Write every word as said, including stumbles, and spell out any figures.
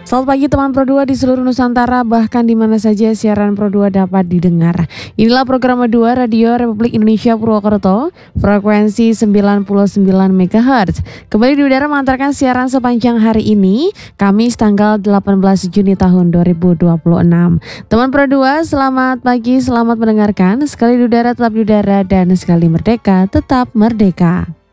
Selamat pagi teman Pro dua di seluruh Nusantara, bahkan di mana saja siaran Pro dua dapat didengar. Inilah program dua Radio Republik Indonesia Purwokerto, frekuensi sembilan puluh sembilan megahertz. Kembali di udara mengantarkan siaran sepanjang hari ini, Kamis tanggal delapan belas Juni tahun dua ribu dua puluh enam. Teman Pro dua, selamat pagi, selamat mendengarkan. Sekali di udara tetap di udara dan sekali merdeka tetap merdeka.